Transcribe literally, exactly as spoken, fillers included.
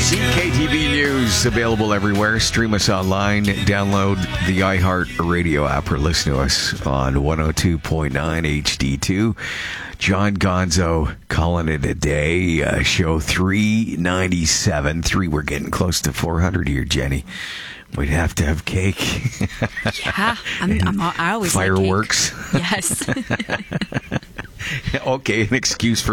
C K T V News, available everywhere. Stream us online. Download the iHeart Radio app or listen to us on one oh two point nine H D two. John Gonzo calling it a day. Uh, show three ninety-seven. Three, we're getting close to four hundred here, Jenny. We'd have to have cake. Yeah, I'm, I'm, I always fireworks. Like cake. Yes. Okay, an excuse for